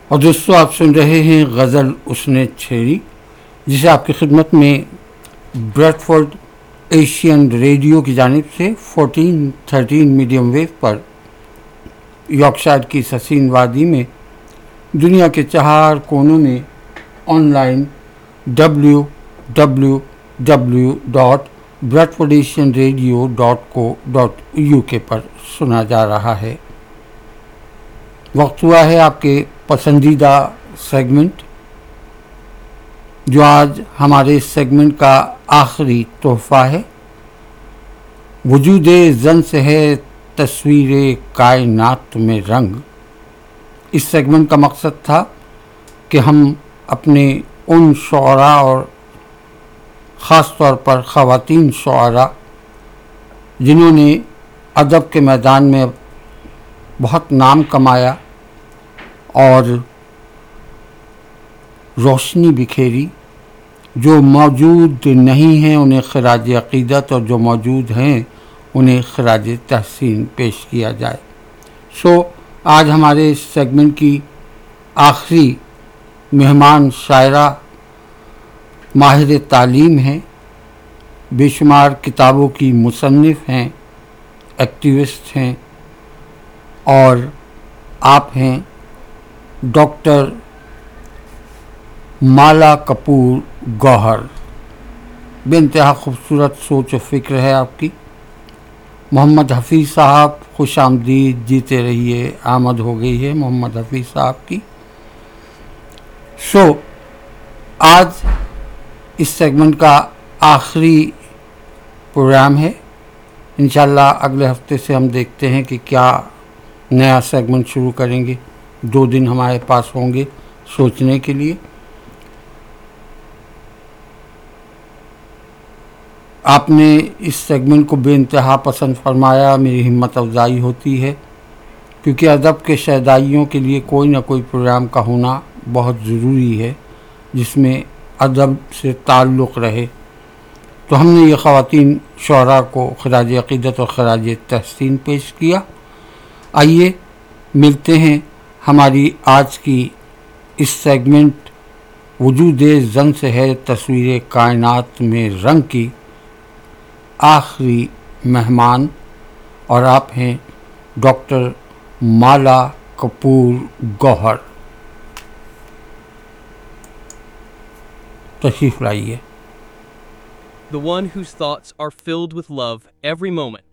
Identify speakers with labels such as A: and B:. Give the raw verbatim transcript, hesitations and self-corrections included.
A: اور دوستو آپ سن رہے ہیں غزل اس نے چھیڑی، جسے آپ کی خدمت میں بریڈ فورڈ ایشین ریڈیو کی جانب سے فورٹین تھرٹین میڈیم ویو پر یارکشائر کی اس حسین وادی میں دنیا کے چار کونوں میں on line W W W dot bread Ford Asian radio dot کو ڈاٹ یو کے پر سنا جا رہا ہے۔ وقت ہوا ہے آپ کے پسندیدہ سیگمنٹ، جو آج ہمارے اس سیگمنٹ کا آخری تحفہ ہے۔ وجود زن سے ہے تصویر کائنات میں رنگ۔ اس سیگمنٹ کا مقصد تھا کہ ہم اپنے ان شعراء اور خاص طور پر خواتین شعراء جنہوں نے ادب کے میدان میں بہت نام کمایا اور روشنی بکھیری، جو موجود نہیں ہیں انہیں خراج عقیدت اور جو موجود ہیں انہیں خراج تحسین پیش کیا جائے۔ سو آج ہمارے اس سیگمنٹ کی آخری مہمان شاعرہ ماہر تعلیم ہیں، بے شمار کتابوں کی مصنف ہیں، ایکٹیوسٹ ہیں، اور آپ ہیں ڈاکٹر مالا کپور گوہر۔ بے انتہا خوبصورت سوچ و فکر ہے آپ کی۔ محمد حفیظ صاحب خوش آمدید، جیتے رہیے، آمد ہو گئی ہے محمد حفیظ صاحب کی۔ سو آج اس سیگمنٹ کا آخری پروگرام ہے۔ انشاءاللہ اگلے ہفتے سے ہم دیکھتے ہیں کہ کیا نیا سیگمنٹ شروع کریں گے۔ دو دن ہمارے پاس ہوں گے سوچنے کے لیے۔ آپ نے اس سیگمنٹ کو بے انتہا پسند فرمایا، میری ہمت افزائی ہوتی ہے، کیونکہ ادب کے شیدائیوں کے لیے کوئی نہ کوئی پروگرام کا ہونا بہت ضروری ہے جس میں ادب سے تعلق رہے۔ تو ہم نے یہ خواتین شعراء کو خراج عقیدت اور خراج تحسین پیش کیا۔ آئیے ملتے ہیں ہماری آج کی اس سیگمنٹ وجود زن سے ہے تصویر کائنات میں رنگ کی آخری مہمان، اور آپ ہیں ڈاکٹر مالا کپور گوہر۔ تشریف لائیے۔
B: The one whose thoughts are filled with love every moment